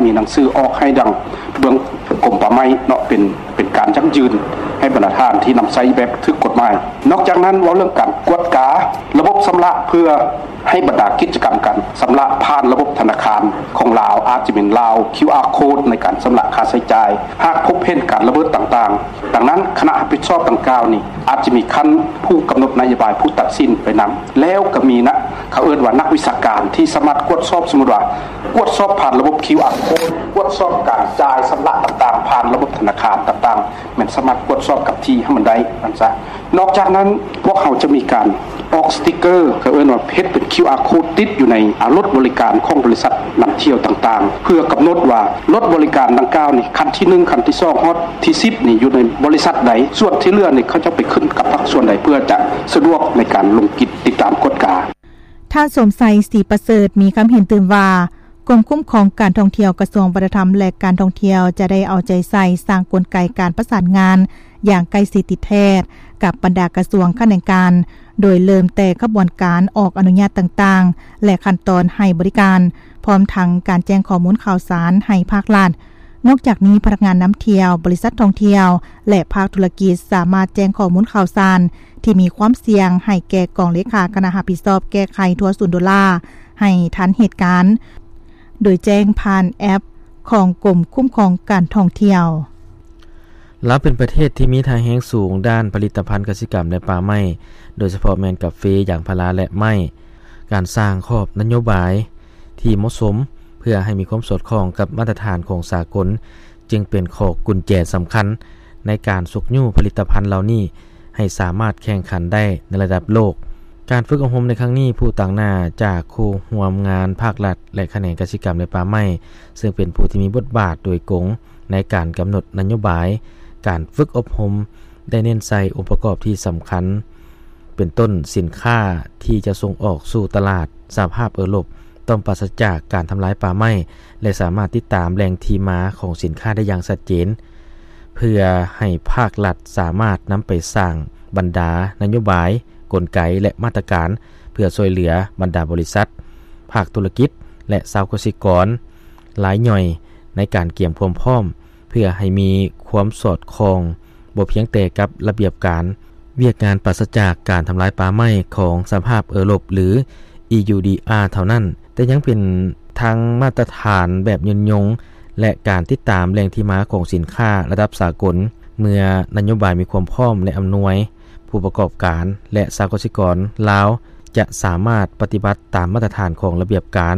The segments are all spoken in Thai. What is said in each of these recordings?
มีหนังสือออกให้ดังเบื้องกรมป่าไม้เนาะเป็นการยั่งยืนให้บรรดาท่านที่นำใช้แบบถึกกฎหมายนอกจากนั้นเว้าเรื่องการกวดการะบบชำระเพื่อให้บรรดากิจกรรมกันชำระผ่านระบบธนาคารของลาวอาจจะเป็นลาว QR Code ในการชำระค่าใช้จ่ายหากพบเห็นการละเมิดต่างๆดังนั้นคณะรับผิดชอบดังกล่าวนี้อาจจะมีขั้นผู้กำหนดนโยบายผู้ตัดสินไปนำแล้วก็มีเขาเอิ้นว่านักวิชาการที่สามารถกวดสอบสมมุติว่ากวดสอบผ่านระบบ QR Code กวดสอบการจ่ายชำระต่างๆผ่านระบบธนาคารต่างๆมันสามารถกวดสอบกับที่ให้มันได้นั่นซะนอกจากนั้นพวกเขาจะมีการออกสติกเกอร์เขาเอิ้นว่าเพชรเป็น QR Code ติดอยู่ในรถบริการของบริษัทนำเที่ยวต่างๆเพื่อกำหนดว่ารถบริการดังกล่าวนี่คันที่1คันที่2ฮอดที่10นี่อยู่ในบริษัทใดส่วนที่เหลือนี่เขาจะไปขึ้นกับภาคส่วนใดเพื่อจะสะดวกในการลงกิจติดตามกฎกาท่านสมไสศรีประเสริฐมีความเห็นตื่นว่ากรมคุ้มครองการท่องเที่ยวกระทรวงวัฒนธรรมและการท่องเที่ยวจะได้เอาใจใส่สร้างกลไกการประสานงานอย่างใกล้ชิดติดแท้กับบรรดากระทรวงข้าราชการโดยเริ่มแต่กระบวนการออกอนุญาตต่างๆและขั้นตอนให้บริการพร้อมทั้งการแจ้งข้อมูลข่าวสารให้ภาครัฐนอกจากนี้พนักงานนำเที่ยวบริษัทท่องเที่ยวและภาคธุรกิจสามารถแจ้งข้อมูลข่าวสารที่มีความเสี่ยงให้แก่กองเลขาคณะรับผิดชอบแก้ไขทั่วศูนย์ดอลลาร์ให้ทันเหตุการณ์โดยแจ้งผ่านแอปของกรมคุ้มครองการท่องเที่ยวลาวเป็นประเทศที่มีทางแห่งสูงด้านผลิตภัณฑ์กสิกรรมและป่าไม้โดยเฉพาะแมนกาแฟอย่างพาราและไม้การสร้างขอบนโยบายที่เหมาะสมเพื่อให้มีความสอดคล้องกับมาตรฐานของสากลจึงเป็นข้อกุญแจสำคัญในการสุกยู่ผลิตภัณฑ์เหล่านี้ให้สามารถแข่งขันได้ในระดับโลกการฝึกอบรมในครั้งนี้ผู้ต่างหน้าจากครูร่วมงานภาครัฐและแขนงกสิกรรมและป่าไม้ซึ่งเป็นผู้ที่มีบทบาทโดยกงในการกำหนดนโยบายการฝึกอบรมได้เน้นใส่องค์ประกอบที่สำคัญเป็นต้นสินค้าที่จะส่งออกสู่ตลาดสหภาพยุโรปต้องปราศจากการทำลายป่าไม้และสามารถติดตามแหล่งที่มาของสินค้าได้อย่างชัดเจนเพื่อให้ภาครัฐสามารถนำไปสร้างบรรดานโยบายกลไกและมาตรการเพื่อช่วยเหลือบรรดาบริษัทภาคธุรกิจและชาวเกษตรกรหลายหน่วยในการเตรียมความพร้อมเพื่อให้มีความสอดคล้องบ่เพียงแต่กับระเบียบการเวียกงานปราศจากการทำลายป่าไม้ของสหภาพยุโรปหรือ EUDR เท่านั้นแต่ยังเป็นทางมาตรฐานแบบยนยงและการติดตามแหล่งที่มาของสินค้าระดับสากลเมื่อนโยบายมีความพร้อมและอำนวยผู้ประกอบการและชาวเกษตรกรลาวจะสามารถปฏิบัติตามมาตรฐานของระเบียบการ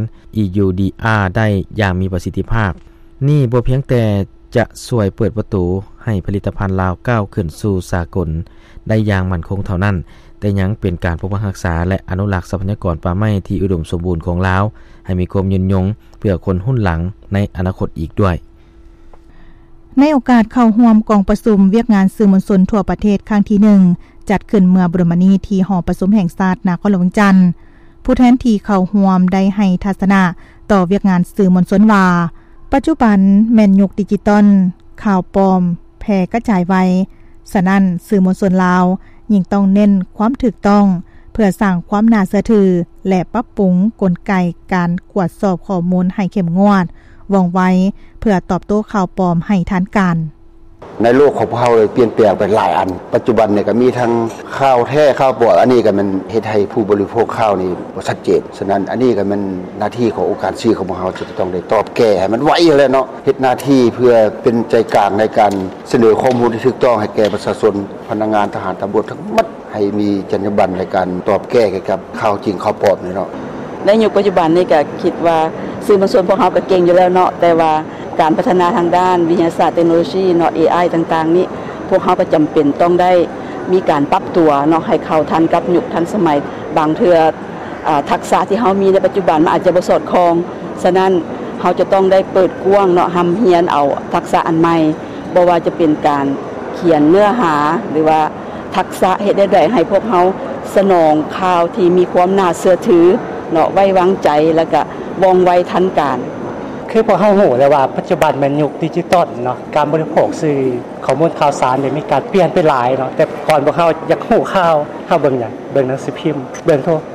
EUDR ได้อย่างมีประสิทธิภาพนี่บ่เพียงแต่จะช่วยเปิดประตูให้ผลิตภัณฑ์ลาวก้าวขึ้นสู่สากลได้อย่างมั่นคงเท่านั้นแต่ยังเป็นการปกปักรักษาและอนุรักษ์ทรัพยากรป่าไม้ที่อุดมสมบูรณ์ของลาวให้มีความยืนยงเพื่อคนรุ่นหลังในอนาคตอีกด้วยในโอกาสเข้าร่วมกองประชุมเวียกงานสื่อมวลชนทั่วประเทศครั้งที่1จัดขึ้นเมื่อบรมนีที่หอประชุมแห่งชาตินครหลวงจันทน์ผู้แทนที่เข้าร่วมได้ให้ทัศนะต่อเวียกงานสื่อมวลชนว่าปัจจุบันแม่นยุคดิจิตอลข่าวปลอมแพร่กระจายไวฉะนั้นสื่อมวลชนลาวยิ่งต้องเน้นความถูกต้องเพื่อสร้างความน่าเชื่อถือและปรับปรุงกลไกการตรวจสอบข้อมูลให้เข้มงวดว่องไวเพื่อตอบโต้ข่าวปลอมให้ทันการในโลกของเราเลยเปลี่ยนแปลงไปหลายอันปัจจุบันเนี่ยก็มีทั้งข่าวแท้ข่าวปลอมอันนี้ก็มันเฮ็ดให้ผู้บริโภคข่าวนี่บ่ชัดเจนฉะนั้นอันนี้ก็มันหน้าที่ขององค์การสื่อของเราจะต้องได้ตอบแก้ให้มันไวแล้วเนาะเฮ็ดหน้าที่เพื่อเป็นใจกลางในการเสนอข้อมูลที่ถูกต้องให้แก่ประชาชนพนักงานทหารตำรวจทั้งหมดให้มีจรรยาบรรณในการตอบแก้เกี่ยวกับข่าวจริงข่าวปลอมนี่เนาะในยุคปัจจุบันนี้ก็คิดว่าสื่อมวลชนพวกเราก็เก่งอยู่แล้วเนาะแต่ว่าการพัฒนาทางด้านวิทยาศาสตร์เทคโนโลยีเนาะ AI ต่างๆนี้พวกเราก็จำเป็นต้องได้มีการปรับตัวเนาะให้เข้าทันกับยุคทันสมัยบางเทื่อทักษะที่เฮามีในปัจจุบันมันอาจจะบ่สอดคล้องฉะนั้นเฮาจะต้องได้เปิดกว้างเนาะหำเฮียนเอาทักษะอันใหม่บ่ว่าจะเป็นการเขียนเนื้อหาหรือว่าทักษะเฮ็ดได้ให้พวกเฮาสนองข่าวที่มีความน่าเชื่อถือเนาะไว้วางใจแล้วก็ว่องไวทันการคือพอเฮาฮู้แล้วว่าปัจจุบันมันยุคดิจิตอลเนาะการบริโภคสื่อข้อมูลข่าวสารเนี่ยมีการเปลี่ยนไปหลายเนาะแต่ก่อนพวกเฮาอยากฮู้ข่าวเฮาเบิ่งหยังเบิ่งหนังสือพิมพ์เบิ่งโทร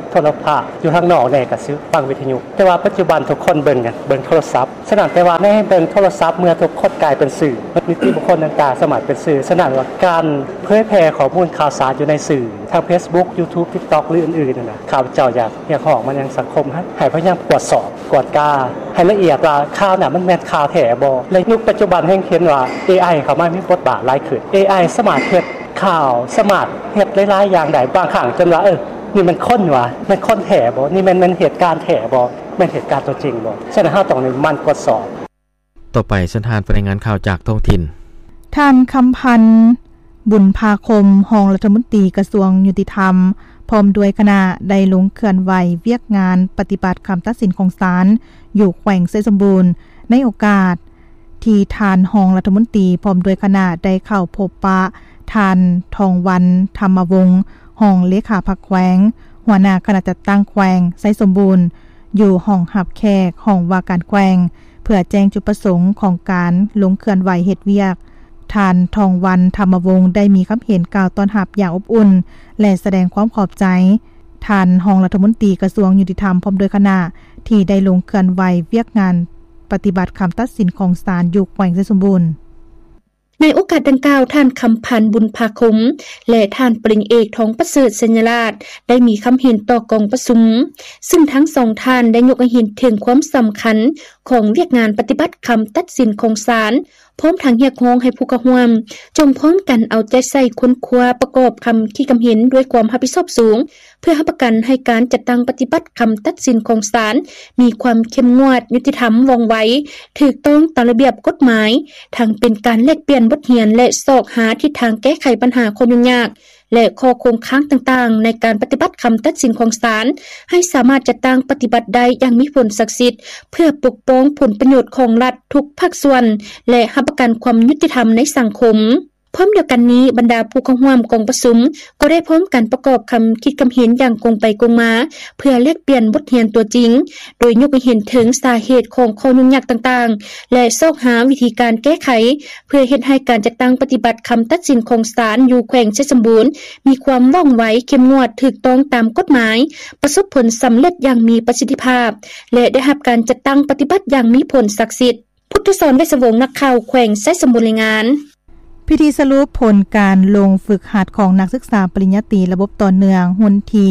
โทรภาพอยู่ทางนอกได้ก็ซื้อฟังวิทยุแต่ว่าปัจจุบันทุกคนเบิ่งกันเบิ่งโทรศัพท์ฉะนั้นแต่ว่าในเบิ่งโทรศัพท์เมื่อทุกคนกลายเป็นสื่อนิติบุคคลต่างๆสามารถเป็นสื่อฉะนั้นว่าการเผยแพร่ข้อมูลข่าวสารอยู่ในสื่อทาง Facebook YouTube TikTok หรืออื่นๆนั่นน่ะข้าพเจ้าอยากเรียกร้องมายังสังคมให้พยายามตรวจสอบกวดกาให้ละเอียดว่าข่าวน่ะมันแม่นข่าวแท้บ่ในยุคปัจจุบันแห่งเห็นว่า AI เข้ามามีบทบาทหลายขึ้น AI สามารถเฮ็ดข่าวสามารถเฮ็ดหลายๆอย่างได้บางครั้งจนว่านี่มันคนวะมันคนแท้บ่นี่มันเหตุการณ์แท้บ่มันเหตุการณ์ตัวจริงบ่ฉะนั้นเฮาต้องมันตรวจสอบต่อไปสันทานรายงานข่าวจากท้องถิ่นท่านคำพันธ์บุญภาคมรองรัฐมนตรีกระทรวงยุติธรรมพร้อมด้วยคณะได้ลงเคลื่อนไหวเวียกงานปฏิบัติคำตัดสินของศาลอยู่แขวงไซสมบูรณ์ในโอกาสที่ท่านรองรัฐมนตรีพร้อมด้วยคณะได้เข้าพบปะท่านทองวันธรรมวงศ์รองเลขาพรรคแขวงหัวหน้าคณะจัดตั้งแขวงไซสมบูรณ์อยู่ห้องหับแขกห้องว่าการแขวงเพื่อแจ้งจุดประสงค์ของการลงเคลื่อนไหวเฮ็ดเวียกท่านทองวันธรรมวงศ์ได้มีคำเห็นกล่าวต้อนรับอย่างอบอุ่นและแสดงความขอบใจท่านรองรัฐมนตรีกระทรวงยุติธรรมพร้อมด้วยคณะที่ได้ลงเคลื่อนไหวเวียกงานปฏิบัติคำตัดสินของศาลอยู่แขวงไซสมบูรณ์ในโอกาสดังกล่าวท่านคำพันธ์บุญภาคมและท่านปริญญาเอกทองประเสริฐสัญราชได้มีคำเห็นต่อกองประชุมซึ่งทั้งสองท่านได้ยกให้เห็นถึงความสำคัญของเวียกงานปฏิบัติคำตัดสินของศาลพร้อมทั้งเรียกร้องให้ผู้กระทำจงพร้อมกันเอาใจใส่ค้นคว้าประกอบคำที่กำเห็นด้วยความรับผิดชอบสูงเพื่อรับประกันให้การจัดตั้งปฏิบัติคำตัดสินของศาลมีความเข้มงวดยุติธรรมว่องไวถูกต้องตามระเบียบกฎหมายทั้งเป็นการแลกเปลี่ยนบทเรียนและสอกหาทิศทางแก้ไขปัญหาความยุ่งยากและข้อคงค้างต่างๆในการปฏิบัติคำตัดสินของศาลให้สามารถจัดตั้งปฏิบัติได้อย่างมีผลศักดิ์สิทธิ์เพื่อปกป้องผลประโยชน์ของรัฐทุกภาคส่วนและรับประกันความยุติธรรมในสังคมพร้อมเดียวกันนี้บรรดาผู้เข้าร่วมกองประชุมก็ได้พร้อมกันประกอบคำคิดคำเห็นอย่างกงไปกงมาเพื่อแลกเปลี่ยนบทเรียนตัวจริงโดยยกให้เห็นถึงสาเหตุของข้อยุ่งยากต่างๆและซอกหาวิธีการแก้ไขเพื่อเฮ็ดให้การจัดตั้งปฏิบัติคำตัดสินของศาลอยู่แขวงไชยสมบูรณ์มีความว่องไวเข้มงวดถูกต้องตามกฎหมายประสบผลสำเร็จอย่างมีประสิทธิภาพและได้รับการจัดตั้งปฏิบัติอย่างมีผลศักดิ์สิทธิ์พุทธสอนได้สวงนักข่าวแขวงไชยสมบูรณ์รายงานพิธีสรุปผลการลงฝึกหัดของนักศึกษาปริญญาตรีระบบต่อเนื่องหุ่นที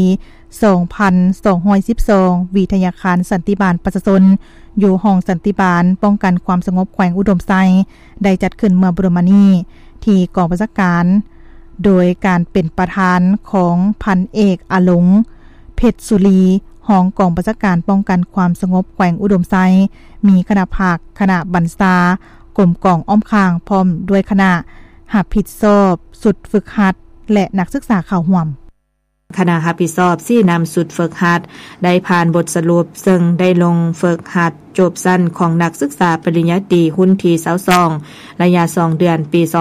2212วิทยาคารสันติบาลประชาชนอยู่ห้องสันติบาลป้องกันความสงบแขวงอุดมไซได้จัดขึ้นเมื่อบุรมณีที่กองบัญชาการโดยการเป็นประธานของพันเอกอลงเพชรสุรีห้องกองบัญชาการป้องกันความสงบแขวงอุดมไซมีคณะภาคคณะบรรษากรมกองอ้อมข้างพร้อมด้วยคณะรับผิดชอบสุดฝึกหัดและนักศึกษาเข้าร่วมคณะรับผิดชอบที่นำสุดฝึกหัดได้ผ่านบทสรุปซึ่งได้ลงฝึกหัดจบสั้นของนักศึกษาปริญญาตรีหุ้นที่22ระยะ2เดือนปี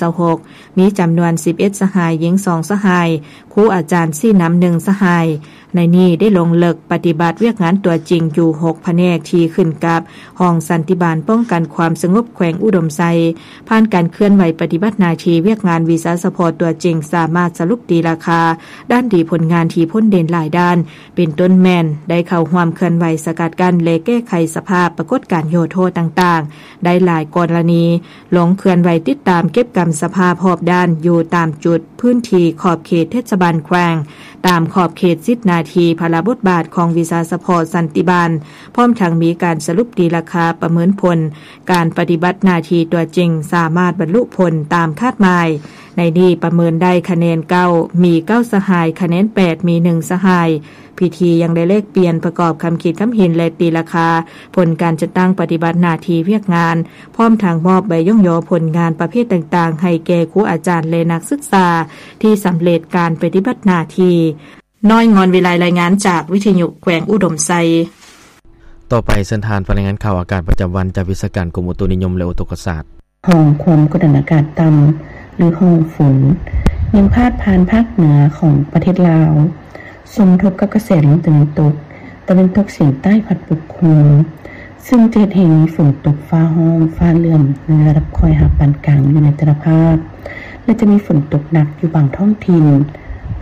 2026มีจำนวน11สหายหญิง2สหายครูอาจารย์ที่นำ1สหายในนี้ได้ลงเลิกปฏิบัติเวียกงานตัวจริงอยู่6แผนกที่ขึ้นกับห้องสันติบาลป้องกันความสงบแขวงอุดมไซผ่านการเคลื่อนไหวปฏิบัติหน้าที่เวียกงานวีซ่าซัพพอร์ตตัวจริงสามารถสรุปตีราคาด้านดีผลงานที่พ้นเด่นหลายด้านเป็นต้นแม่นได้เข้าร่วมเคลื่อนไหวสกัดกั้นและแก้ไขสภาพปรากฏการณ์โยโทต่างๆได้หลายกรณีลงเคลื่อนไหวติดตามเก็บกรรมสภาพรอบด้านอยู่ตามจุดพื้นที่ขอบเขตเทศบาลแขวงตามขอบเขต10นาทีพลบทบาทของวีซ่าซัพพอร์ตสันติบาลพร้อมทั้งมีการสรุปตีราคาประเมินผลการปฏิบัติหน้าที่ตัวจริงสามารถบรรลุผลตามคาดหมายในนี้ประเมินได้คะแนน9มี9สหายคะแนน8มี1สหายพิธียังได้เลขเปลี่ยนประกอบคำคิดคำเห็นและตีราคาผลการจัดตั้งปฏิบัติหน้าที่เวียกงานพร้อมทางมอบใบย่องยอผลงานประเภทต่างๆให้แก่ครูอาจารย์และนักศึกษาที่สำเร็จการปฏิบัติหน้าที่น้อยงอนเวลารายงานจากวิทยุแขวงอุดมไซต่อไปสันทานรายงานข่าวอากาศประจำวันจากวิศวการกรมอุตุนิยมและอุตุศาสตร์ห้องความกดอากาศต่ำหรือห้องฝนยังพาดผ่านภาคเหนือของประเทศลาวสมทบกับกระแสลมตะวันตกเฉียงใต้พัดปกคลุมซึ่งจะเห็นมีฝนตกฟ้าห้องฟ้าเหลื่อมในระดับคอยหาปานกลางอยู่ในแต่ละภาคและจะมีฝนตกหนักอยู่บางท้องถิ่นพ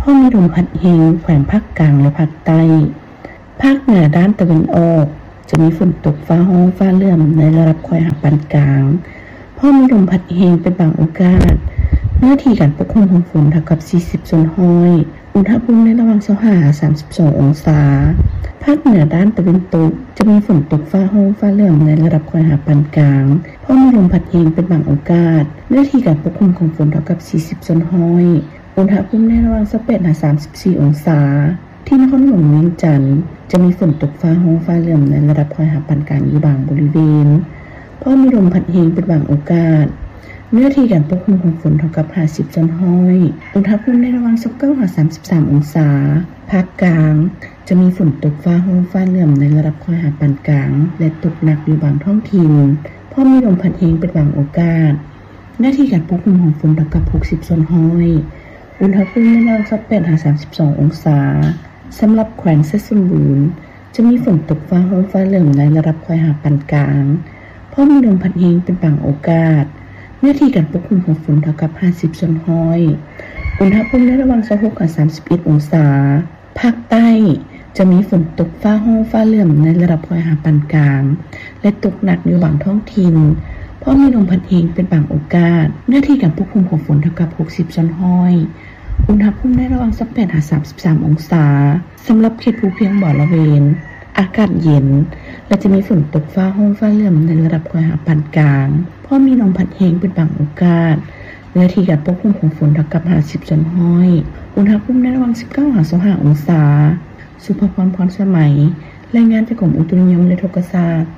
พ่อมีลมพัดแรงแขวงภาคกลางและภาคใต้ภาคเหนือด้านตะวันออกจะมีฝนตกฟ้าร้องฟ้าเหลื่อมในระดับค่อยหักปานกลางพ่อมีลมพัดแรงเป็นบางโอกาสเนื้อที่การปกคลุมของฝนเท่ากับ40ส่วนห้อยอุณหภูมิในระหว่าง25-32องศาภาคเหนือด้านตะวันตกจะมีฝนตกฟ้าร้องฟ้าเหลื่อมในระดับค่อยหักปานกลางพ่อมีลมพัดแรงเป็นบางโอกาสเนื้อที่การปกคลุมของฝนเท่ากับ40ส่วนห้อยอุณหภูมิในระหว่าง28-34องศาที่นครหลวงเวียงจันทร์จะมีฝนตกฟ้าร้องฟ้าเหลื่อมในระดับค่อยหักปานกลางอยู่บางบริเวณพ่อมีลมพัดแรงเป็นบางโอกาสเนื้อที่การปกคลุมของฝนเท่ากับ50ส่วนห้อยอุณหภูมิในระหว่าง29-33องศาภาคกลางจะมีฝนตกฟ้าร้องฟ้าเหลื่อมในระดับค่อยหักปานกลางและตกหนักอยู่บางท้องถิ่นพ่อมีลมพัดแรงเป็นบางโอกาสเนื้อที่การปกคลุมของฝนเท่ากับ60ส่วนห้อยอุณหภูมิในระหว่าง28-32องศาสำหรับแขวงเพชรบูรณ์จะมีฝนตกฟ้าร้องฟ้าเหลื่อมในระดับค่อยหักปานกลางพ่อมีลมพัดแรงเป็นบางโอกาสเนื้อที่การปกคลุมของฝนเท่ากับ50ส่วนห้อยอุณหภูมิในระหว่าง26-31องศาภาคใต้จะมีฝนตกฟ้าร้องฟ้าเหลื่อมในระดับค่อยหักปานกลางและตกหนักอยู่บางท้องถิ่นเพราะมีลมพัดแรงเป็นบางโอกาสเนื้อที่การปกคลุมของฝนเท่ากับ60ส่วนห้อยอุณหภูมิในระหว่าง28-33องศาสำหรับเขตภูเพียงบ่อละเวนอากาศเย็นและจะมีฝนตกฟ้าร้องฟ้าเหลื่อมในระดับค่อยหักปานกลางเพราะมีลมพัดแรงเป็นบางโอกาสเนื้อที่การปกคลุมของฝนเท่ากับ50ส่วนห้อยอุณหภูมิในระหว่าง19-25องศาสุภพร พรสมัยรายงานจากกรมอุตุนิยมและทกศาสตร์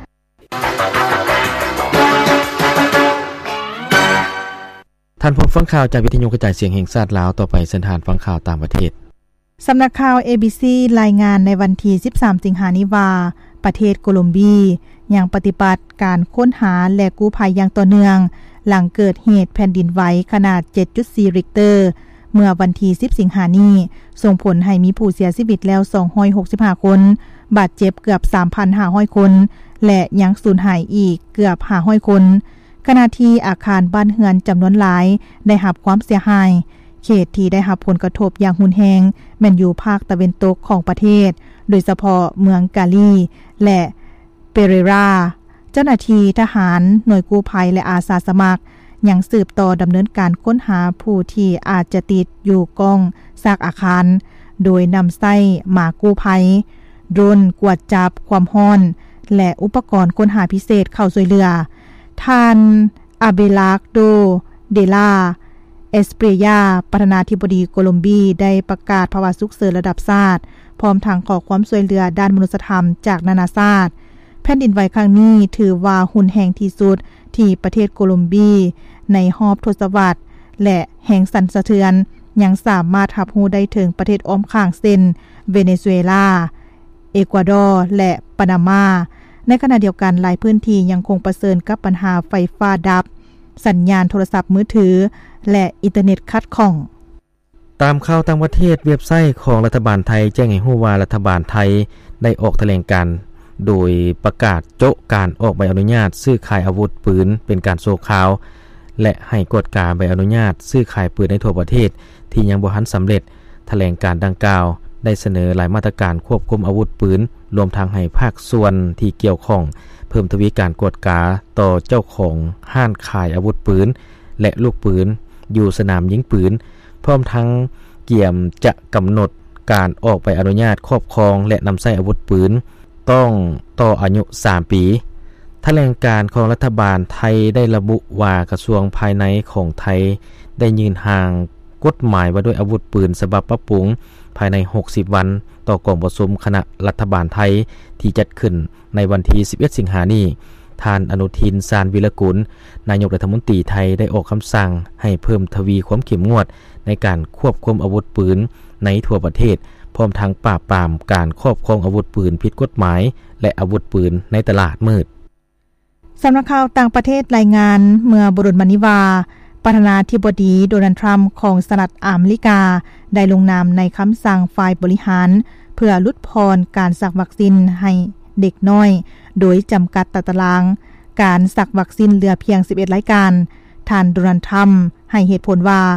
ท่านพบฟังข่าวจากวิทยุกระจายเสียงแห่งชาติลาวต่อไปเส้นทางฟังข่าวต่างประเทศสำนักข่าว ABC รายงานในวันที่13สิงหาคมนี้ว่าประเทศโคลอมเบียยังปฏิบัติการค้นหาและกู้ภัยอย่างต่อเนื่องหลังเกิดเหตุแผ่นดินไหวขนาด 7.4 ริกเตอร์เมื่อวันที่10สิงหาคมนี้ส่งผลให้มีผู้เสียชีวิตแล้ว265คนบาดเจ็บเกือบ 3,500 คนและยังสูญหายอีกเกือบ500คนขณะที่อาคารบ้านเรือนจำนวนหลายได้รับความเสียหายเขตที่ได้รับผลกระทบอย่างรุนแรงแม่นอยู่ภาคตะวันตกของประเทศโดยเฉพาะเมืองกาลีและเปเรราเจ้าหน้าที่ทหารหน่วยกู้ภัยและอาสาสมัครยังสืบต่อดำเนินการค้นหาผู้ที่อาจจะติดอยู่กองซากอาคารโดยนำไส้หมากู้ภัยโดรนกวดจับความร้อนและอุปกรณ์ค้นหาพิเศษเข้าช่วยเหลือท่านอาเบลาโดเดลาเอสเปรยาประธานาธิบดีโคลอมเบียได้ประกาศภาวะฉุกเฉินระดับชาติพร้อมทั้งขอความช่วยเหลือด้านมนุษยธรรมจากนานาชาติแผ่นดินไหวครั้งนี้ถือว่ารุนแรงที่สุดที่ประเทศโคลอมเบียในรอบทศวรรษและแห่งสั่นสะเทือนยังสามารถรับรู้ได้ถึงประเทศอ้อมข้างเช่นเวเนซุเอลาเอกวาดอร์และปานามาในขณะเดียวกันหลายพื้นที่ยังคงประเสริญกับปัญหาไฟฟ้าดับสัญญาณโทรศัพท์มือถือและอินเทอร์เน็ตขัดข้องตามข่าวต่างประเทศเว็บไซต์ของรัฐบาลไทยแจ้งให้รู้ว่ารัฐบาลไทยได้ออกแถลงการณ์โดยประกาศโจะการออกใบอนุญาตซื้อขายอาวุธปืนเป็นการโซข่าวและให้กฎการใบอนุญาตซื้อขายปืนในทั่วประเทศที่ยังบ่ทันสำเร็จแถลงการดังกล่าวได้เสนอหลายมาตรการควบคุมอาวุธปืนรวมทั้งให้ภาคส่วนที่เกี่ยวข้องเพิ่มทวีการกวดกาต่อเจ้าของห้านขายอาวุธปืนและลูกปืนอยู่สนามยิงปืนพร้อมทั้งเกี่ยมจะกำหนดการออกใบอนุญาตครอบครองและนำใช้อาวุธปืนต้องต่ออายุ3ปีแถลงการของรัฐบาลไทยได้ระบุว่ากระทรวงภายในของไทยได้ยืนห่างกฎหมายว่าด้วยอาวุธปืนฉบับปรับปรุงภายใน60วันต่อกองประชุมคณะรัฐบาลไทยที่จัดขึ้นในวันที่11สิงหาคมนี้ท่านอนุทิน ชาญวิรกุลนายกรัฐมนตรีไทยได้ออกคำสั่งให้เพิ่มทวีความเข้มงวดในการควบคุมอาวุธปืนในทั่วประเทศพร้อมทั้งปราบปรามการครอบครองอาวุธปืนผิดกฎหมายและอาวุธปืนในตลาดมืดสำนักข่าวต่างประเทศรายงานเมื่อบุรุษมณิวาประธานาธิบดีโดนัลด์ทรัมป์ของสหรัฐอเมริกาได้ลงนามในคำสั่งฝ่ายบริหารเพื่อลดพรการสักวัคซีนให้เด็กน้อยโดยจำกัดตารางการสักวัคซีนเหลือเพียง11รายการท่านโดนัลด์ทรัมป์ให้เหตุผลว่า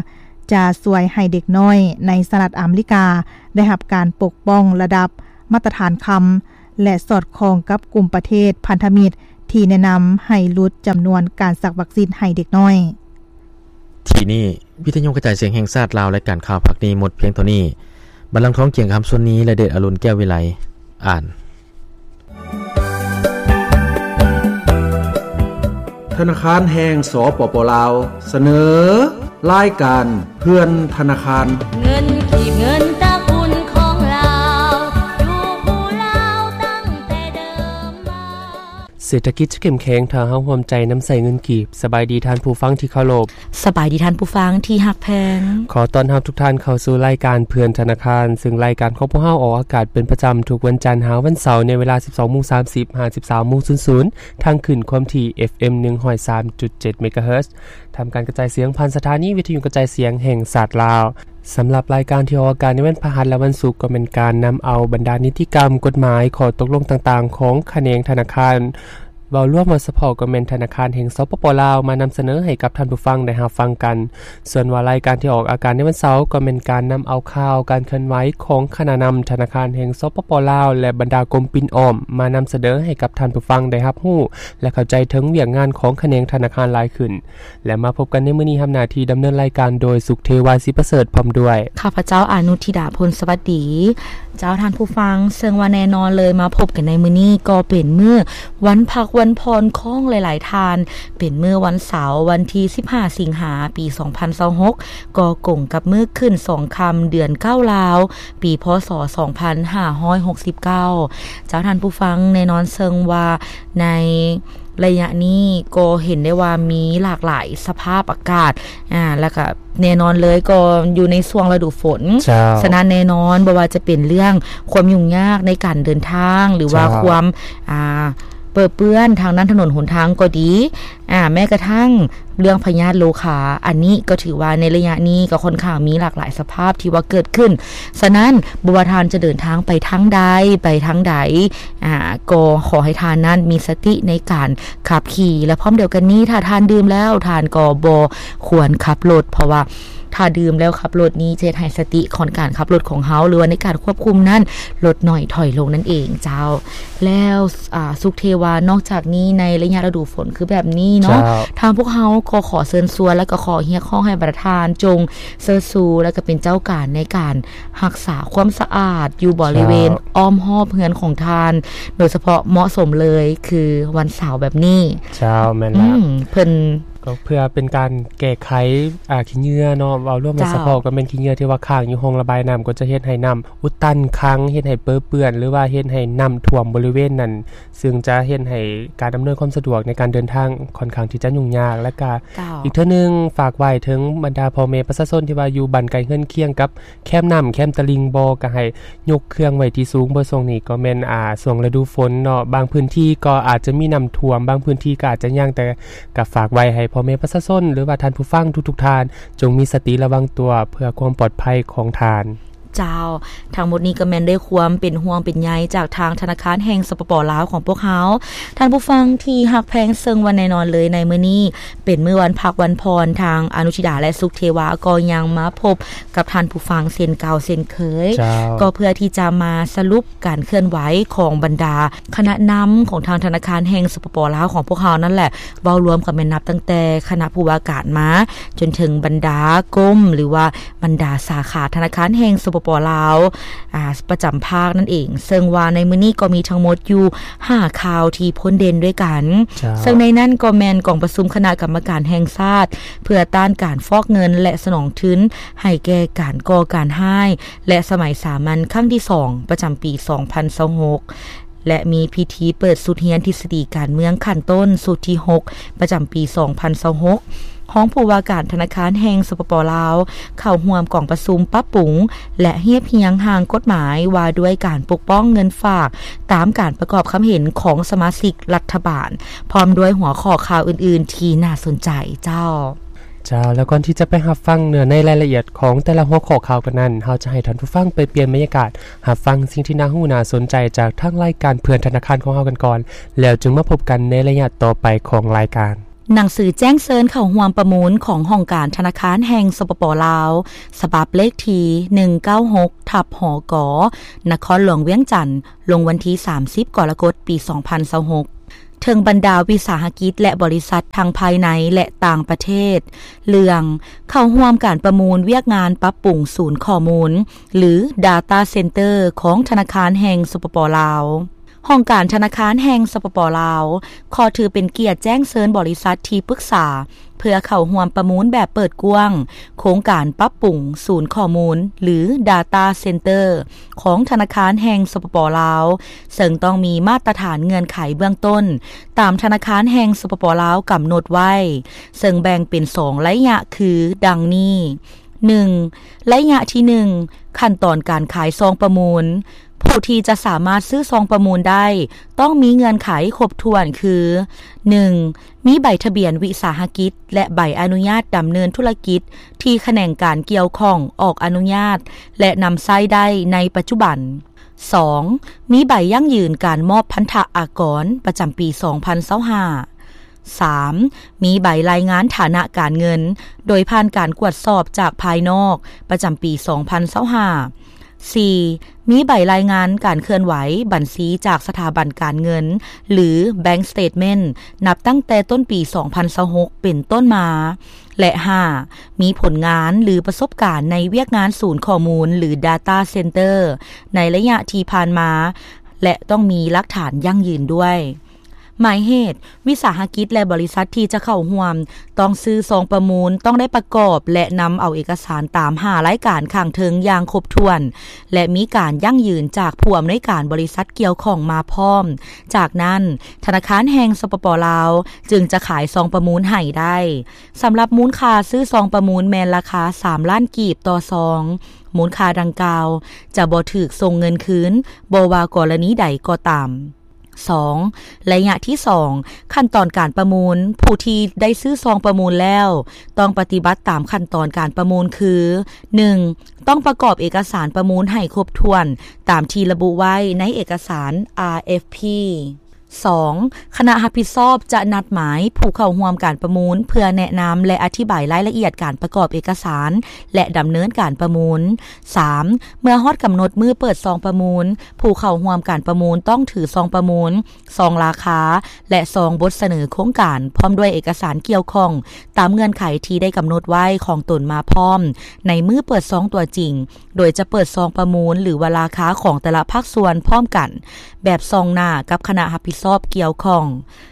จะช่วยให้เด็กน้อยในสหรัฐอเมริกาได้รับการปกป้องระดับมาตรฐานคำและสอดคล้องกับกลุ่มประเทศพันธมิตรที่แนะนําให้ลดจํานวนการสักวัคซีนให้เด็กน้อยที่นี่วิทยุกระจายเสียงแห่งชาติลาวและการข่าวภาคนี้หมดเพียงเท่านี้บัลลังก์ท้องเกี่ยงคําส่วนนี้และเดชอรุณแก้ววิไลอ่านธนาคารแห่งสปป.ลาวเสนอรายการเพื่อนธนาคารเงินขีบเงินตะกุลของลาวอยู่ผู้ลาวตั้งแต่เดิมมาเศรษฐกิจจะเข้มแข็งถ้าเฮาร่วมใจนําใส่เงินกีบสบายดีท่านผู้ฟังที่เคารพสบายดีท่านผู้ฟังที่ฮักแพงขอต้อนรับทุกท่านเข้าสู่รายการเพื่อนธนาคารซึ่งรายการของพวกเฮาออกอากาศเป็นประจําทุกวันจันทร์หาวันเสาร์ในเวลา 12:30 หา 13:00 ทางขึ้นความถี่ FM 103.7 MHz ทำการกระจายเสียงผ่านสถานีวิทยุกระจายเสียงแห่งชาติลาวสำหรับรายการที่ออกอากาศในวันพฤหัสและวันศุกร์ก็เป็นการนําเอาบรรดานิติกรรมกฎหมายข้อตกลงต่างๆของแขนงธนาคารเว้าร่วมกับสภากแม่นธนาคารแห่งสปป.ลาวมานําเสนอให้กับท่านผู้ฟังได้รับฟังกันส่วนว่ารายการที่ออกอากาศในวันเสาร์ก็เป็นการนําเอาข่าวการเคลื่อนไหวของคณะนําธนาคารแห่งสปป.ลาวและบรรดากรมปิ่นอ้อมมานําเสนอให้กับท่านผู้ฟังได้รับรู้และเข้าใจถึงเวียกงานของแขนงธนาคารหลายขึ้นและมาพบกันในมื้อนี้รับหน้าที่ดําเนินรายการโดยสุขเทวาสิประเสริฐพร้อมด้วยข้าพเจ้าอนุธิดาพลสวัสดีเจ้าท่านผู้ฟังซึ่งว่าแน่นอนเลยมาพบกันในมื้อนี้ก็เป็นมื้อวันพักวันพรของหลายๆทานเป็นมื้อวันเสาร์วันที่15สิงหาปี2026ก็กงกับมื้อขึ้น2ค่ำเดือน9ลาวปีพศ2569เจ้าท่านผู้ฟังแน่นอนซึ่งว่าในระยะนี้ก็เห็นได้ว่ามีหลากหลายสภาพอากาศแล้วก็แน่นอนเลยก็อยู่ในช่วงฤดูฝนฉะนั้นแน่นอนบ่ว่าจะเป็นเรื่องความยุ่งยากในการเดินทางหรือว่าความเปื้อนทางนั้นถนนหนทางก็ดีแม้กระทั่งเรื่องพยาธิโลคาอันนี้ก็ถือว่าในระยะนี้ก็ค่อนข้างมีหลากหลายสภาพที่ว่าเกิดขึ้นฉะนั้นบ่ว่าทานจะเดินทางไปทางใดไปทางใดก็ขอให้ทานนั้นมีสติในการขับขี่และพร้อมเดียวกันนี้ถ้าทานดื่มแล้วทานก็บ่ควรขับรถเพราะว่าถ้าดื่มแล้วขับรถนี้จะให้สติของการขับรถของเฮาหรือว่าในการควบคุมนั้นลดหน่อยถอยลงนั่นเองเจ้าแล้วสุขเทวานอกจากนี้ในระยะฤดูฝนคือแบบนี้เนาะทางพวกเฮาก็ขอเชิญชวนและก็ขอเรียกร้องให้ประธานจงเชิญชูและก็เป็นเจ้าการในการรักษาความสะอาดอยู่บริเวณอ้อมรอบเรือนของทานโดยเฉพาะเหมาะสมเลยคือวันเสาร์แบบนี้เจ้าแม่นแล้วเพิ่นก็เพื่อเป็นการแก้ไขขี้เหงื่อเนาะเอาร่วมกับสภาก็เป็นขี้เหงื่อที่ว่าค้างอยู่ห้องระบายน้ำก็จะเฮ็ดให้น้ำอุดตันค้างเฮ็ดให้เปื้อนหรือว่าเฮ็ดให้น้ำท่วมบริเวณนั้นซึ่งจะเฮ็ดให้การดำเนินความสะดวกในการเดินทางค่อนข้างที่จะยุ่งยากและก็อีกเทื่อนึงฝากไว้ถึงบรรดาพ่อแม่ประชาชนที่ว่าอยู่บ้านไกลเฮือนเคียงกับแคมน้ำแคมตะลิงบ่ก็ให้ยกเครื่องไว้ที่สูงบ่ช่วงนี้ก็แม่นช่วงฤดูฝนเนาะบางพื้นที่ก็อาจจะมีน้ำท่วมบางพื้นที่ก็อาจจะยังแต่ก็ฝากไว้ให้พ่อแม่ประชาชนหรือว่าท่านผู้ฟังทุกๆท่านจงมีสติระวังตัวเพื่อความปลอดภัยของท่านเจ้าทั้งหมดนี้ก็แม่นได้ความเป็นห่วงเป็นใยจากทางธนาคารแห่งสปป.ลาวของพวกเฮาท่านผู้ฟังที่ฮักแพงซึ่งวันแน่นอนเลยในมื้อนี้เป็นมื้อวันพักวันพรทางอนุชิดาและสุขเทวาก็ยังมาพบกับท่านผู้ฟังเช่นเก่าเช่นเคยก็เพื่อที่จะมาสรุปการเคลื่อนไหวของบรรดาคณะนำของทางธนาคารแห่งสปป.ลาวของพวกเฮานั่นแหละเว้ารวมกันแม่นนับตั้งแต่คณะผู้ว่าการมาจนถึงบรรดากรมหรือว่าบรรดาสาขาธนาคารแห่งสปป.ลาวประจําภาคนั่นเองซึ่งว่าในมื้อนี้ก็มีทั้งหมดอยู่5ข่าวที่พ้นเด่นด้วยกันซึ่งในนั้นก็แม่นกองประชุมคณะกรรมการแห่งชาติเพื่อต้านการฟอกเงินและสนองทุนให้แก่การก่อการร้ายและสมัยสามัญครั้งที่2ประจําปี2026และมีพิธีเปิดสุดเรียนทฤษฎีการเมืองขั้นต้นสุดที่6ประจําปี2026ของผู้ว่าการธนาคารแห่งสปป.ลาวเข้าร่วมกองประชุมปรับปรุงและเรียบเรียงทางกฎหมายว่าด้วยการปกป้องเงินฝากตามการประกอบความเห็นของสมาชิกรัฐบาลพร้อมด้วยหัวข้อข่าวอื่นๆที่น่าสนใจเจ้าแล้วก่อนที่จะไปรับฟังเนื้อในรายละเอียดของแต่ละหัวข้อข่าวกันนั้นเฮาจะให้ท่านผู้ฟังไปเปลี่ยนบรรยากาศรับฟังสิ่งที่น่าฮู้น่าสนใจจากทางรายการเพื่อนธนาคารของเฮากันก่อนแล้วจึงมาพบกันในระยะต่อไปของรายการหนังสือแจ้งเชิญเข้าร่วมประมูลของห้องการธนาคารแห่งสปป.ลาวฉบับเลขที่196/หกนครหลวงเวียงจันทน์ลงวันที่30กรกฎาคมปี2026ถึงบรรดาวิสาหกิจและบริษัททางภายในและต่างประเทศเรื่องเข้าร่วมการประมูลเวียกงานปรับปรุงศูนย์ข้อมูลหรือ Data Center ของธนาคารแห่งสปป.ลาวห้องการธนาคารแห่งสปป.ลาวขอถือเป็นเกียรติแจ้งเชิญบริษัทที่ปรึกษาเพื่อเข้าร่วมประมูลแบบเปิดกว้างโครงการปรับปรุงศูนย์ข้อมูลหรือ Data Center ของธนาคารแห่งสปป.ลาวซึ่งต้องมีมาตรฐานเงื่อนไขเบื้องต้นตามธนาคารแห่งสปป.ลาวกำหนดไว้ซึ่งแบ่งเป็น2ระยะคือดังนี้ 1. ระยะที่ 1 ขั้นตอนการขายซองประมูลผู้ที่จะสามารถซื้อซองประมูลได้ต้องมีเงื่อนไขครบถ้วนคือ 1. มีใบทะเบียนวิสาหกิจและใบอนุญาตดำเนินธุรกิจที่แขนงการเกี่ยวข้องออกอนุญาตและนำใช้ได้ในปัจจุบัน 2. มีใบยั่งยืนการมอบพันธะอากรประจำปี 2025 3. มีใบรายงานฐานะการเงินโดยผ่านการกวดสอบจากภายนอกประจำปี 2025 4. มีใบรายงานการเคลื่อนไหวบัญชีจากสถาบันการเงินหรือ Bank Statement นับตั้งแต่ต้นปี 2026 เป็นต้นมาและ 5. มีผลงานหรือประสบการณ์ในเวียกงานศูนย์ข้อมูลหรือ Data Center ในระยะที่ผ่านมาและต้องมีหลักฐานยั่งยืนด้วยหมายเหตุวิสาหกิจและบริษัทที่จะเข้าร่วมต้องซื้อซองประมูลต้องได้ประกอบและนำเอาเอกสารตาม5รายการข้างเทิงอย่างครบถ้วนและมีการยั่งยืนจากผู้อำนวยการบริษัทเกี่ยวข้องมาพร้อมจากนั้นธนาคารแห่งสปป.ลาวจึงจะขายซองประมูลให้ได้สำหรับมูลค่าซื้อซองประมูลแม่นราคา3ล้านกีบต่อซองมูลค่าดังกล่าวจะบ่ถูกส่งเงินคืนบ่ว่ากรณีใดก็ตาม2. ระยะที่ 2 ขั้นตอนการประมูลผู้ที่ได้ซื้อซองประมูลแล้วต้องปฏิบัติตามขั้นตอนการประมูลคือ 1. ต้องประกอบเอกสารประมูลให้ครบถ้วนตามที่ระบุไว้ในเอกสาร RFP 2. คณะรับผิดชอบจะนัดหมายผู้เข้าร่วมการประมูลเพื่อแนะนำและอธิบายรายละเอียดการประกอบเอกสารและดำเนินการประมูล 3. เมื่อฮอดกำหนดมือเปิดซองประมูลผู้เข้าร่วมการประมูลต้องถือซองประมูลซองราคาและซองบทเสนอโครงการพร้อมด้วยเอกสารเกี่ยวข้องตามเงื่อนไขที่ได้กำหนดไว้ของตนมาพร้อมในมือเปิดซองตัวจริงโดยจะเปิดซองประมูลหรือว่าราคาของแต่ละภาคส่วนพร้อมกันแบบซองหน้ากับคณะรับผิดชอบเกี่ยวข้อง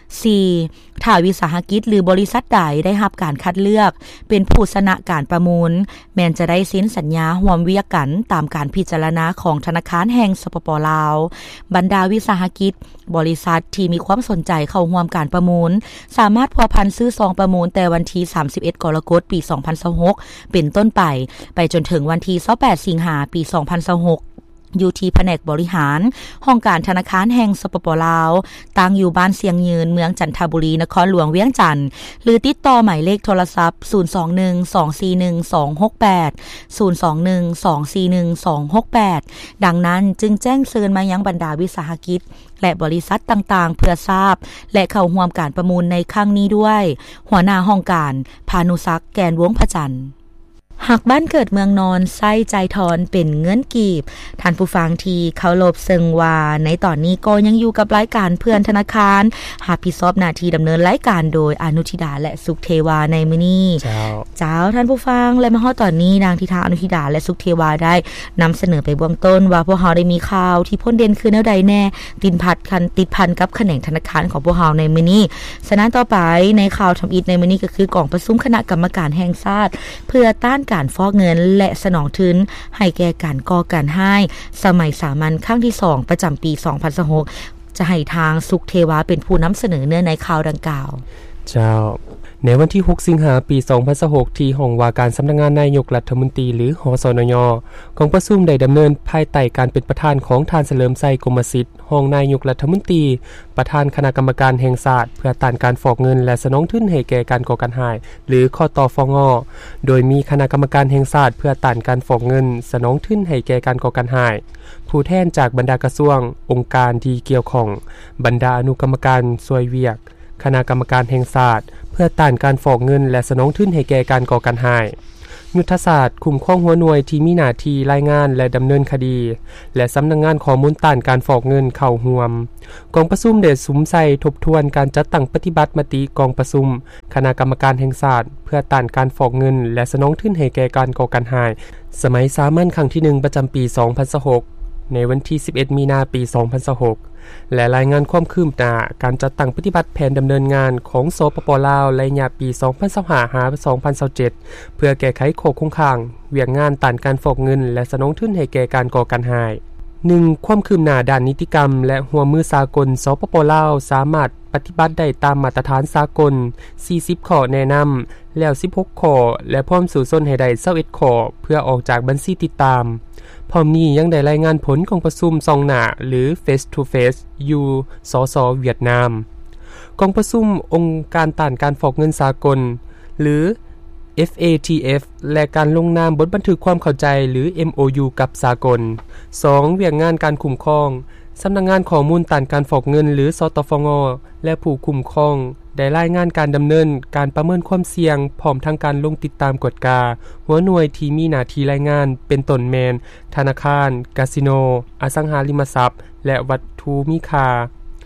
4. ถ้าวิสาหกิจหรือบริษัทใดได้รับการคัดเลือกเป็นผู้ชนะการประมูลแม้นจะได้เซ็นสัญญาร่วมเวียกกันตามการพิจารณาของธนาคารแห่งสปป.ลาวบรรดาวิสาหกิจบริษัทที่มีความสนใจเข้าร่วมการประมูลสามารถพัวพันซื้อซองประมูลแต่วันที่31กรกฎาคมปี2026เป็นต้นไปจนถึงวันที่28สิงหาคมปี2026อยู่ที่แผนกบริหารห้องการธนาคารแห่งสปป.ลาวตั้งอยู่บ้านเสียงยืนเมืองจันทบุรีนครหลวงเวียงจันทน์หรือติดต่อหมายเลขโทรศัพท์021-241-268 021-241-268ดังนั้นจึงแจ้งเชิญมายังบรรดาวิสาหกิจและบริษัทต่างๆเพื่อทราบและเข้าร่วมการประมูลในครั้งนี้ด้วยหัวหน้าห้องการพานุศักดิ์แกนวงพระจันทร์หากบ้านเกิดเมืองนอนไส้ใจทอนเป็นเงินกีบท่านผู้ฟังที่เคารพซึ่งว่าในตอนนี้ก็ยังอยู่กับรายการเพื่อนธนาคารรับผิดชอบหน้าที่ดำเนินรายการโดยอนุธิดาและสุขเทวาในมื้อนี้เจ้าท่านผู้ฟังและมาฮอดตอนนี้นางทิทาอนุธิดาและสุขเทวาได้นำเสนอไปเบื้องต้นว่าพวกเราได้มีข่าวที่พ้นเด่นคือแนวใดแน่ติดพันกับแขนงธนาคารของพวกเราในมื้อนี้ฉะนั้นต่อไปในข่าวทำอิฐในมื้อนี้ก็คือกองประชุมคณะกรรมการแห่งชาติเพื่อต้านการฟอกเงินและสนองทุนให้แก่การก่อการให้สมัยสามัญครั้งที่2ประจำปี2026จะให้ทางสุขเทวาเป็นผู้นำเสนอเนื้อในข่าวดังกล่าวเจ้าในวันที่6สิงหาคมปี2026ที่ห้องว่าการสำนักงานนายกรัฐมนตรีหรือหสนยกองประชุมได้ดำเนินภายใต้การเป็นประธานของท่านเฉลิมชัยกรมสิทธิ์ห้องนายกรัฐมนตรีประธานคณะกรรมการแห่งชาติเพื่อต้านการฟอกเงินและสนองทุนให้แก่การก่อการร้ายหรือคตฟงโดยมีคณะกรรมการแห่งชาติเพื่อต้านการฟอกเงินสนองทุนให้แก่การก่อการร้ายผู้แทนจากบรรดากระทรวงองค์การที่เกี่ยวข้องบรรดาอนุกรรมการช่วยเวียกคณะกรรมการแห่งชาติเพื่อต้านการฟอกเงินและสนองทุนให้แก่การก่อการร้ายยุทธศาสตร์คุ้มครองหัวหน่วยที่มีหน้าที่รายงานและดำเนินคดีและสำนักงานข้อมูลต้านการฟอกเงินเข้าร่วมกองประชุมได้สุมใส่ทบทวนการจัดตั้งปฏิบัติมติกองประชุมคณะกรรมการแห่งชาติเพื่อต้านการฟอกเงินและสนองทุนให้แก่การก่อการร้ายสมัยสามัญครั้งที่1ประจำปี2026ในวันที่11มีนาปี2026และรายงานความคืบหน้าการจัดตั้งปฏิบัติแผนดำเนินงานของสปป.ลาวระยะปี2025-2027เพื่อแก้ไขข้อคงค้างเวียกงานต้านการฟอกเงินและสนองทุนให้แก่การก่อการร้าย 1. ความคืบหน้าด้านนิติกรรมและหัวมือสากลสปป.ลาวสามารถปฏิบัติได้ตามมาตรฐานสากล40ข้อแนะนําแล้ว16ข้อและพร้อมสู่ส้นให้ได้21ข้อเพื่อออกจากบัญชีติดตามพร้อมนี้ยังได้รายงานผลของประชุมซองหน้าหรือ Face to Face อยู่สสเวียดนามกองประชุมองค์การต้านการฟอกเงินสากลหรือ FATF และการลงนามบทบันทึกความเข้าใจหรือ MOU กับสากล 2. เวียกงานการคุ้มครองสำนักงานข้อมูลต้านการฟอกเงินหรือสตฟง.และผู้คุ้มครองได้รายงานการดำเนินการประเมินความเสี่ยงพร้อมทั้งการลงติดตามกฎกาหัวหน่วยที่มีหน้าที่รายงานเป็นต้นแมนธนาคารคาสิโนอสังหาริมทรัพย์และวัตถุมีค่า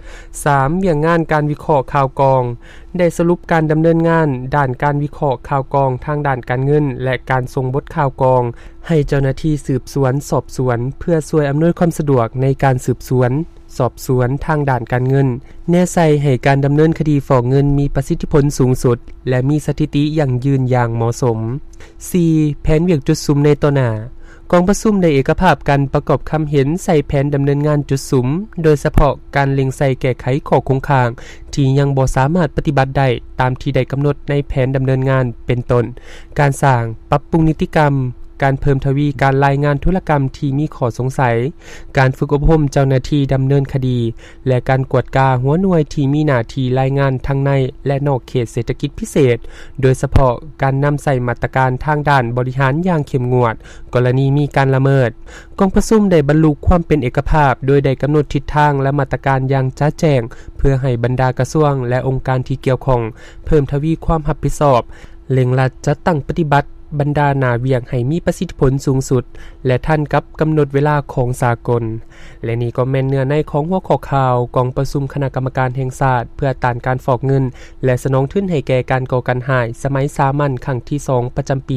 3. เวียกงานการวิเคราะห์ข่าวกองได้สรุปการดำเนินงานด้านการวิเคราะห์ข่าวกองทางด้านการเงินและการส่งบทข่าวกองให้เจ้าหน้าที่สืบสวนสอบสวนเพื่อช่วยอำนวยความสะดวกในการสืบสวนสอบสวนทางด้านการเงินแน่ใจให้การดำเนินคดีฟอกเงินมีประสิทธิผลสูงสุดและมีสถิติอย่างยืนอย่างเหมาะสม 4. แผนเวียกจุดสุมในต่อหน้ากองประชุมได้เอกภาพกันประกอบคำเห็นใส่แผนดำเนินงานจุดสุมโดยเฉพาะการเล็งใส่แก้ไขข้อคงค้างที่ยังบ่สามารถปฏิบัติได้ตามที่ได้กำหนดในแผนดำเนินงานเป็นต้นการสร้างปรับปรุงนิติกรรมการเพิ่มทวีการรายงานธุรกรรมที่มีข้อสงสัยการฝึกอบรมเจ้าหน้าที่ดำเนินคดีและการกวดกาหัวหน่วยที่มีหน้าที่รายงานทั้งในและนอกเขตเศรษฐกิจพิเศษโดยเฉพาะการนำใส่มาตรการทางด้านบริหารอย่างเข้มงวดกรณีมีการละเมิดกองประชุมได้บรรลุความเป็นเอกภาพโดยได้กำหนดทิศทางและมาตรการอย่างชัดแจ้งเพื่อให้บรรดากระทรวงและองค์การที่เกี่ยวข้องเพิ่มทวีความรับผิดชอบเร่งรัดจัดตั้งปฏิบัติบรรดาหนาเวียงให้มีประสิทธิผลสูงสุดและทันกับกำหนดเวลาของสากลและนี่ก็แม่นเนื้อในของหัวข้อข่าวกองประชุมคณะกรรมการแห่งชาติเพื่อต้านการฟอกเงินและสนองทุนให้แก่การก่อการร้ายสมัยสามัญครั้งที่2ประจำปี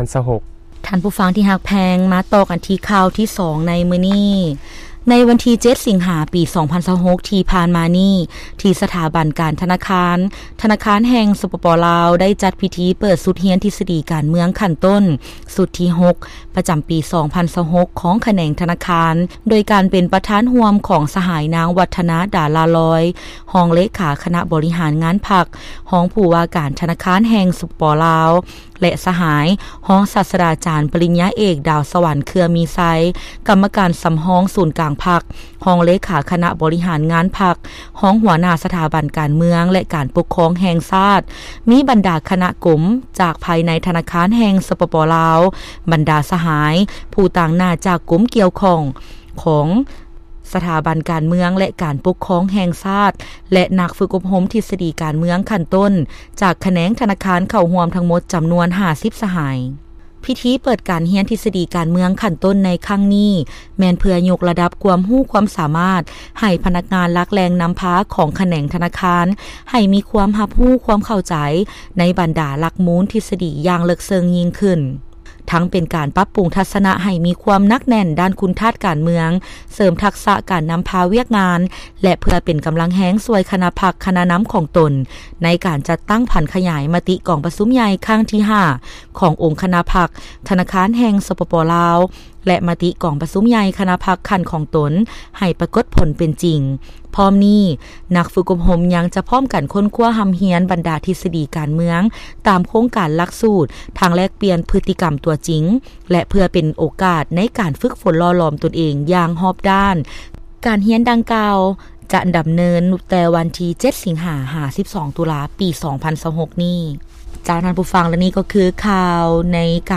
2026 ท่านผู้ฟังที่ฮักแพงมาต่อกันที่ข่าวที่2ในมื้อนี้ในวันที่7สิงหาปี2026ที่ผ่านมานี้ที่สถาบันการธนาคารแห่งสปป.ลาวได้จัดพิธีเปิดสุดเรียนทฤษฎีการเมืองขั้นต้นสุดที่6ประจำปี2026ของแขนงธนาคารโดยการเป็นประธานร่วมของสหายนางวัฒนาดาลาลอยรองเลขาคณะบริหารงานพรรครองผู้ว่าการธนาคารแห่งสปป.ลาวและสหายรองศาสตราจารย์ปริญญาเอกดาวสวรรค์เครือมีไซกรรมการสำห้องศูนย์กลางพรรครองเลขาคณะบริหารงานพรรครองหัวหน้าสถาบันการเมืองและการปกครองแห่งชาติมีบรรดาคณะกลุ่มจากภายในธนาคารแห่งสปป.ลาวบรรดาสหายผู้ต่างหน้าจากกลุ่มเกี่ยวข้องของสถาบันการเมืองและการปกครองแห่งชาติและนักฝึกอบรมทฤษฎีการเมืองขั้นต้นจากแขนงธนาคารเข้าร่วมทั้งหมดจำนวน50สหายพิธีเปิดการเรียนทฤษฎีการเมืองขั้นต้นในครั้งนี้แม้นเพื่อยกระดับความรู้ความสามารถให้พนักงานหลักแรงนำพาของแขนงธนาคารให้มีความรับรู้ความเข้าใจในบรรดาหลักมูลทฤษฎีอย่างลึกซึ้งยิ่งขึ้นทั้งเป็นการปรับปรุงทัศนะให้มีความนักแน่นด้านคุณธาตุการเมืองเสริมทักษะการนำพาเวียกงานและเพื่อเป็นกำลังแห้งสวยคณะพรรคคณะน้ำของตนในการจัดตั้งผันขยายมติกองประชุมใหญ่ครั้งที่5ขององค์คณะพรรคธนาคารแห่งสปป.ลาวและมติกองประชุมใหญ่คณะพรรคคันของตนให้ปรากฏผลเป็นจริงพร้อมนี้นักฝึกอบรมยังจะพร้อมกันค้นคว้าหำเฮียนบรรดาทฤษฎีการเมืองตามโครงการหลักสูตรทางแลกเปลี่ยนพฤติกรรมตัวจริงและเพื่อเป็นโอกาสในการฝึกฝนล่อหลอมตนเองอย่างรอบด้านการเรียนดังกล่าวจะดำเนินแต่วันที่7สิงหาคม12ตุลาปี2026นี้จากท่านผู้ฟังและนี่ก็คือข่าวในการ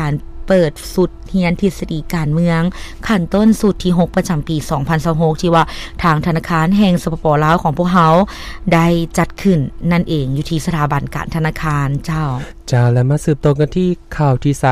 เปิดสุดเรียนทฤษฎีการเมืองขั้นต้นสุดที่6ประจำปี2026ที่ว่าทางธนาคารแห่งสปป.ลาวของพวกเขาได้จัดขึ้นนั่นเองอยู่ที่สถาบันการธนาคารเจ้าและมาสืบต่อกันที่ข่าวที่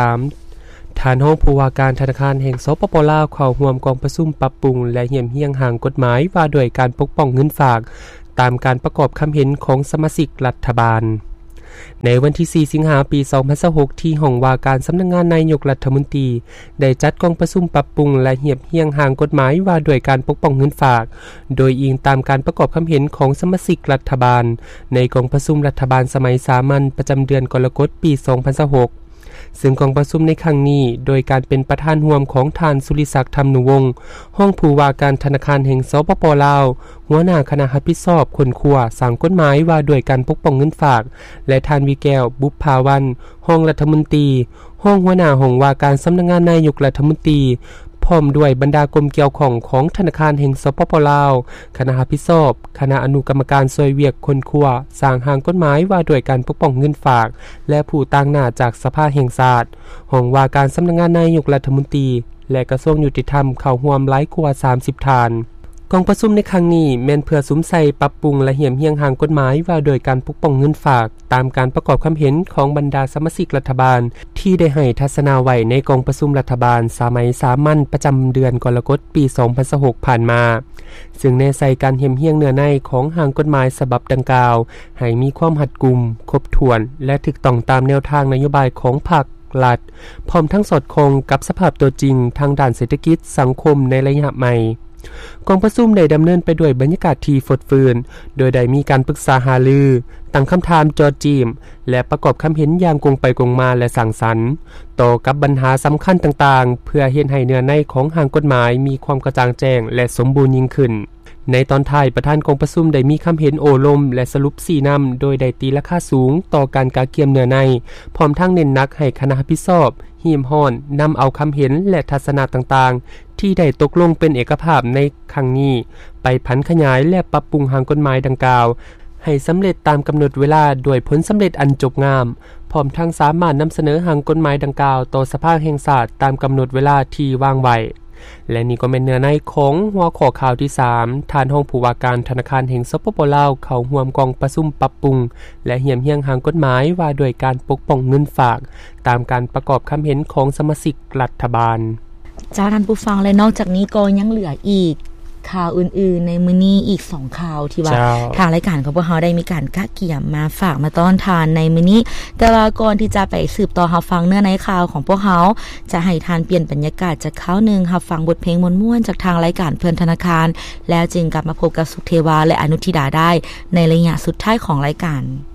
3ฐานห้องผู้ว่าการธนาคารแห่งสปป.ลาวเข้าร่วมกองประชุมปรับปรุงและเหี่ยมเหี้ยงห่างกฎหมายว่าด้วยการปกป้องเงินฝากตามการประกอบคำเห็นของสมาชิกรัฐบาลในวันที่4สิงหาคมปี2026ที่ห้องว่าการสำนักงานนายกรัฐมนตรีได้จัดกองประชุมปรับปรุงและเหี่ยมเหี้ยงห่างกฎหมายว่าด้วยการปกป้องเงินฝากโดยอิงตามการประกอบคำเห็นของสมาชิกรัฐบาลในกองประชุมรัฐบาลสมัยสามัญประจำเดือนกรกฎาคมปี2026ซึ่งกองประชุมในครั้งนี้โดยการเป็นประธานร่วมของท่านสุริศักดิ์ธรรมนุวงศ์ห้องผู้ว่าการธนาคารแห่งสปป.ลาวหัวหน้าคณะรับผิดชอบคนครัวสร้างกฎหมายว่าด้วยการปกป้องเงินฝากและท่านวิแก้วบุพภาวันห้องรัฐมนตรีห้องหัวหน้าห้องว่าการสำนักงานนายกรัฐมนตรีพร้อมด้วยบรรดากรมเกี่ยวข้องของธนาคารแห่งสปป.ลาวคณะรับผิดชอบคณะอนุกรรมการช่วยเวียกคนครัวสร้างร่างกฎหมายว่าด้วยการปกป้องเงินฝากและผู้ต่างหน้าจากสภาแห่งชาติห้องว่าการสำนักงานนายกรัฐมนตรีและกระทรวงยุติธรรมเข้าร่วมหลายกว่า30ฐานกองประชุมในครั้งนี้แม่นเพื่อสุมใส่ปรับปรุงและเหี่ยมเหี้ยงห่างกฎหมายว่าโดยการปกป้องเงินฝากตามการประกอบคำเห็นของบรรดาสมาชิกรัฐบาลที่ได้ให้ทัศนาไว้ในกองประชุมรัฐบาลสมัยสามัญประจำเดือนกรกฎาคมปี2026ผ่านมาซึ่งแนใส่การเหี่ยมเหี้ยงเนื้อในของห่างกฎหมายฉบับดังกล่าวให้มีความรัดกุมครบถ้วนและถูกต้องตามแนวทางนโยบายของพรรครัฐพร้อมทั้งสอดคล้องกับสภาพตัวจริงทางด้านเศรษฐกิจสังคมในระยะใหม่กองประชุมได้ดำเนินไปด้วยบรรยากาศที่ฟดฟื้นโดยได้มีการปรึกษาหารือตั้งคำถามจอจีมและประกอบคำเห็นอย่างกงไปกงมาและสร้างสรรค์ต่อกับปัญหาสำคัญต่างๆเพื่อเฮ็ดให้เนื้อในของร่างกฎหมายมีความกระจ่างแจ้งและสมบูรณ์ยิ่งขึ้นในตอนท้ายประธานกองประชุมได้มีคำเห็นโอลมและสรุป4นำโดยได้ตีราคาสูงต่อการกาเกียมเนื้อในพร้อมทั้งเน้นหนักให้คณะรับผิดชอบหีมห้อนนำเอาคำเห็นและทัศนะต่างๆที่ได้ตกลงเป็นเอกภาพในครั้งนี้ไปผันขยายและปรับปรุงร่างกฎหมายดังกล่าวให้สำเร็จตามกำหนดเวลาด้วยผลสำเร็จอันจบงามพร้อมทั้งสามารถนำเสนอร่างกฎหมายดังกล่าวต่อสภาแห่งชาติตามกำหนดเวลาที่วางไว้และนี่ก็เป็นเนื้อในของหัวข้อข่าวที่3ท่านห้องผู้ว่าการธนาคารแห่งสปป.ลาวเข้าร่วมกองประชุมปรับปรุงและเหี่ยมเหี้ยงห่างกฎหมายว่าด้วยการปกป้องเงินฝากตามการประกอบคำเห็นของสมาชิกรัฐบาลจ้าท่านผู้ฟังและนอกจากนี้ก็ยังเหลืออีกข่าวอื่นๆในมื้อนี้อีก2ข่าวที่ว่าทางรายการของพวกเราได้มีการกะเกี่ยมมาฝากมาต้อนทานในมื้อนี้แต่ว่าก่อนที่จะไปสืบต่อรับฟังเนื้อในข่าวของพวกเราจะให้ทานเปลี่ยนบรรยากาศจากข่าวนึงรับฟังบทเพลงม่วนๆจากทางรายการเพื่อนธนาคารแล้วจึงกลับมาพบกับสุเทวาและอนุทิดาได้ในระยะสุดท้ายของรายการ